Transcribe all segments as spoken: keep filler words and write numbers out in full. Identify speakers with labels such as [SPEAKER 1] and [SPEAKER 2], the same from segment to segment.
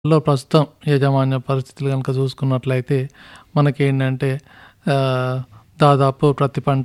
[SPEAKER 1] లో ప్రస్తుతం యాజమాన్య పరిస్థితులు గనుక చూసుకున్నట్లయితే మనకేంటంటే ఆహ్, దాదాపు ప్రతి పంట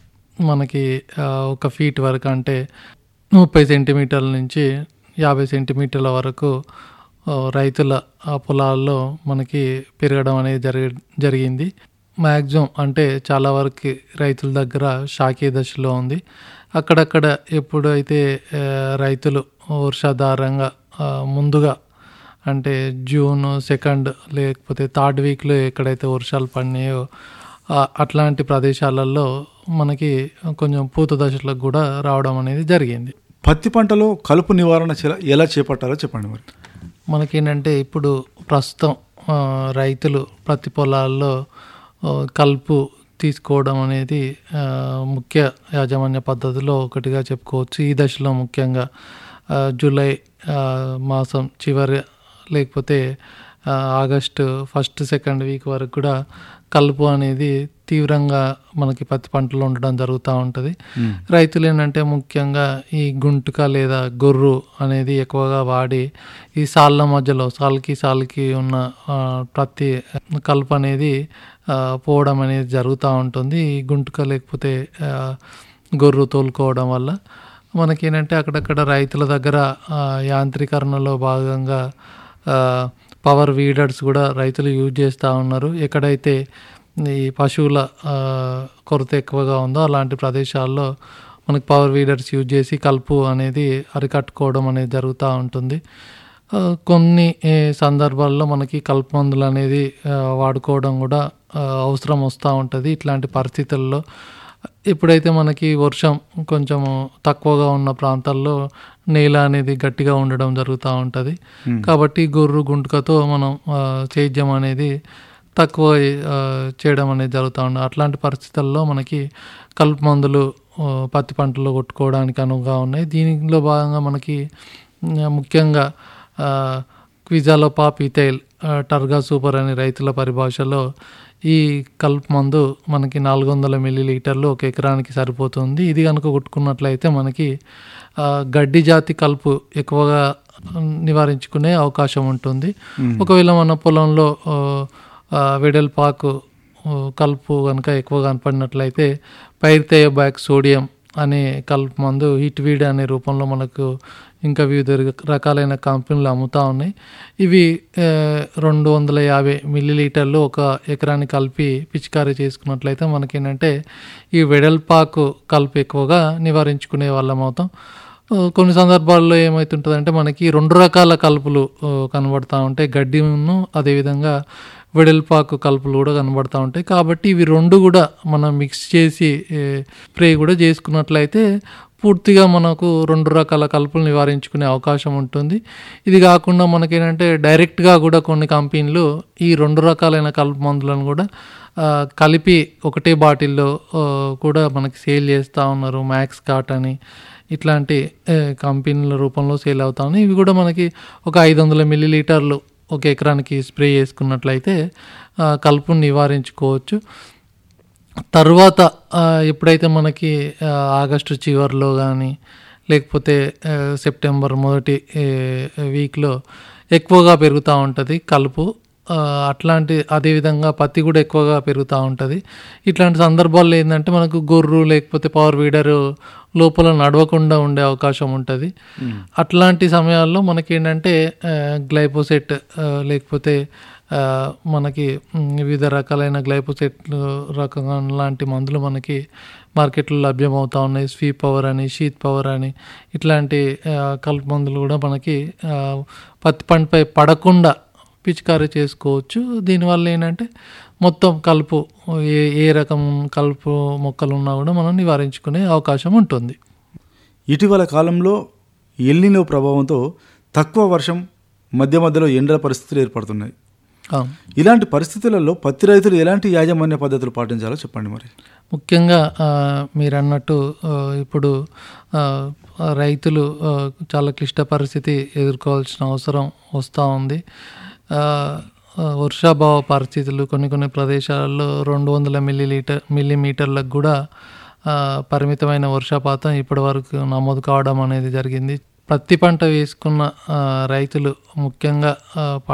[SPEAKER 1] మనకి ఆహ్, ఒక ఫీట్ వరకు అంటే ముప్పై సెంటీమీటర్ల నుంచి యాభై సెంటీమీటర్ల వరకు ఆహ్, రైతుల ఆహ్, పొలాల్లో మనకి పెరగడం అనేది జరిగి జరిగింది. మ్యాక్సిమం అంటే చాలా వరకి రైతుల దగ్గర శాఖీయ దశలో ఉంది. అక్కడక్కడ ఎప్పుడైతే ఆహ్, రైతులు వర్షాధారంగా ఆహ్, ముందుగా అంటే జూన్ సెకండ్ లేకపోతే థర్డ్ వీక్లో ఎక్కడైతే వర్షాలు పడినాయో ఆహ్, అట్లాంటి ప్రదేశాలలో మనకి కొంచెం పూత దశలకు కూడా రావడం అనేది జరిగింది.
[SPEAKER 2] పత్తి పంటలో కలుపు నివారణ చెల- ఎలా చేపట్టాలో చెప్పండి మరి.
[SPEAKER 1] మనకేంటంటే ఇప్పుడు ప్రస్తుతం ఆహ్, రైతులు ప్రతి పొలాల్లో ఆహ్, కలుపు తీసుకోవడం అనేది ఆహ్, ముఖ్య యాజమాన్య పద్ధతిలో ఒకటిగా చెప్పుకోవచ్చు. ఈ దశలో ముఖ్యంగా ఆహ్, జూలై ఆహ్, మాసం చివరి లేకపోతే ఆహ్, ఆగస్టు ఫస్ట్ సెకండ్ వీక్ వరకు కూడా కలుపు అనేది తీవ్రంగా మనకి పత్తి పంటలో ఉండడం జరుగుతూ ఉంటుంది. రైతులు ఏంటంటే ముఖ్యంగా ఈ గుంటుక లేదా గొర్రు అనేది ఎక్కువగా వాడి ఈ సాళ్ళ మధ్యలో సాల్కి సాల్కి ఉన్న ఆ, ప్రతి కలుపు అనేది ఆ, పోవడం అనేది జరుగుతూ ఉంటుంది. ఈ గుంటుక లేకపోతే ఆ, గొర్రు తోలుకోవడం వల్ల మనకేంటంటే అక్కడక్కడ రైతుల దగ్గర ఆ, యాంత్రీకరణలో భాగంగా ఆ, పవర్ వీడర్స్ కూడా రైతులు యూజ్ చేస్తూ ఉన్నారు. ఎక్కడైతే ఈ పశువుల ఆ, కొరత ఎక్కువగా ఉందో అలాంటి ప్రదేశాల్లో మనకి పవర్ వీడర్స్ యూజ్ చేసి కలుపు అనేది అరికట్టుకోవడం అనేది జరుగుతూ ఉంటుంది. ఆ, కొన్ని ఏ, సందర్భాల్లో మనకి కలుపు మందులు అనేది ఆ, వాడుకోవడం కూడా ఆ, అవసరం వస్తూ ఉంటుంది. ఇట్లాంటి పరిస్థితుల్లో ఎప్పుడైతే మనకి వర్షం కొంచెం తక్కువగా ఉన్న ప్రాంతాల్లో నేల అనేది గట్టిగా ఉండడం జరుగుతూ ఉంటుంది. కాబట్టి గొర్రు గుంటుకతో మనం ఆ, సేద్యం అనేది తక్కువ ఆ, చేయడం అనేది జరుగుతూ ఉంటుంది. అట్లాంటి పరిస్థితుల్లో మనకి కలుపు మందులు ఆ, పత్తి పంటలో కొట్టుకోవడానికి అనువుగా ఉన్నాయి. దీనిలో భాగంగా మనకి ఆ, ముఖ్యంగా ఆ, క్విజాలోపాప్ ఇథైల్ ఆ, టర్గా సూపర్ అనే రైతుల పరిభాషలో ఈ కలుపు మందు మనకి నాలుగు వందల మిల్లీ లీటర్లు ఒక ఎకరానికి సరిపోతుంది. ఇది కనుక కొట్టుకున్నట్లయితే మనకి ఆ, గడ్డి జాతి కలుపు ఎక్కువగా నివారించుకునే అవకాశం ఉంటుంది. ఒకవేళ మన పొలంలో ఆ, ఆ, వెడల్పాకు ఆ, కలుపు కనుక ఎక్కువ కనపడినట్లయితే పైర్థయోబ్యాక్ సోడియం అనే కలుపు మందు హిట్ వీడ్ అనే రూపంలో మనకు ఇంకా వివిధ రకాలైన కంపెనీలు అమ్ముతూ ఉన్నాయి. ఇవి ఆ, రెండు వందల యాభై మిల్లీ లీటర్లు ఒక ఎకరానికి కలిపి పిచికారీ చేసుకున్నట్లయితే మనకేంటంటే ఈ వెడల్పాకు కలుపు ఎక్కువగా నివారించుకునే వాళ్ళం అవుతాం. ఆ, కొన్ని సందర్భాల్లో ఏమవుతుంటుందంటే మనకి రెండు రకాల కలుపులు ఆ, కనబడతా ఉంటాయి. గడ్డిను అదేవిధంగా వెడల్పాకు కలుపులు కూడా కనబడతా ఉంటాయి. కాబట్టి ఇవి రెండు కూడా మనం మిక్స్ చేసి ఏ, స్ప్రే కూడా చేసుకున్నట్లయితే పూర్తిగా మనకు రెండు రకాల కలుపులు నివారించుకునే అవకాశం ఉంటుంది. ఇది కాకుండా మనకేంటంటే డైరెక్ట్గా కూడా కొన్ని కంపెనీలు ఈ రెండు రకాలైన కలుపు మందులను కూడా ఆ, కలిపి ఒకటే బాటిల్లో ఆ, కూడా మనకి సేల్ చేస్తూ ఉన్నారు. మ్యాక్స్ కాట్ అని ఇట్లాంటి ఏ, కంపెనీల రూపంలో సేల్ అవుతా ఉన్నాయి. ఇవి కూడా మనకి ఒక ఐదు వందల మిల్లీ లీటర్లు ఒక ఎకరానికి స్ప్రే చేసుకున్నట్లయితే ఆ, కలుపును నివారించుకోవచ్చు. తర్వాత ఆ, ఎప్పుడైతే మనకి ఆ, ఆగస్టు చివరిలో కానీ లేకపోతే ఆ, సెప్టెంబర్ మొదటి ఏ, వీక్లో ఎక్కువగా పెరుగుతూ ఉంటుంది కలుపు. ఆ, అట్లాంటి అదేవిధంగా పత్తి కూడా ఎక్కువగా పెరుగుతూ ఉంటుంది. ఇట్లాంటి సందర్భాల్లో ఏంటంటే మనకు గొర్రు లేకపోతే పవర్ వీడరు లోపల నడవకుండా ఉండే అవకాశం ఉంటుంది. అట్లాంటి సమయాల్లో మనకి ఏంటంటే గ్లైపోసెట్ లేకపోతే ఆ, మనకి మ్, వివిధ రకాలైన గ్లైపోసెట్ రకం లాంటి మందులు మనకి మార్కెట్లో లభ్యమవుతా ఉన్నాయి. స్వీప్ పవర్ అని షీత్ పవర్ అని ఇట్లాంటి ఆ, కలుపు మందులు కూడా మనకి ఆ, పత్తి పంటపై పడకుండా పిచికారీ చేసుకోవచ్చు. దీనివల్ల ఏంటంటే మొత్తం కలుపు ఏ ఏ రకం కలుపు మొక్కలు ఉన్నా కూడా మనం నివారించుకునే అవకాశం ఉంటుంది.
[SPEAKER 2] ఇటీవల కాలంలో ఎల్నినో ప్రభావంతో తక్కువ వర్షం, మధ్య మధ్యలో ఎండల పరిస్థితులు ఏర్పడుతున్నాయి.
[SPEAKER 1] ఆ,
[SPEAKER 2] ఇలాంటి పరిస్థితులలో పత్తి రైతులు ఎలాంటి యాజమాన్య పద్ధతులు పాటించాలో చెప్పండి మరి.
[SPEAKER 1] ముఖ్యంగా ఆ, మీరు అన్నట్టు ఆ, ఇప్పుడు ఆ, ఆ, రైతులు ఆ, చాలా క్లిష్ట పరిస్థితి ఎదుర్కోవాల్సిన అవసరం వస్తూ ఉంది. ఆ, ఆ, వర్షాభావ పరిస్థితులు కొన్ని కొన్ని ప్రదేశాలలో రెండు వందల మిల్లీ లీటర్ మిల్లీమీటర్లకు కూడా ఆ, పరిమితమైన వర్షపాతం ఇప్పటి వరకు నమోదు కావడం అనేది జరిగింది. పత్తి పంట వేసుకున్న ఆ, రైతులు ముఖ్యంగా ఆ,